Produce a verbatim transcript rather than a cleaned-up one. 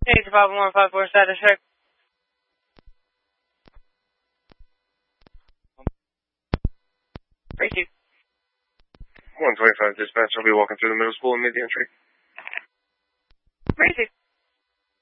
Hey, it's Bob one five four status check. Thank you. one twenty-five dispatch, I'll be walking through the middle school and mid-entry. Thank you.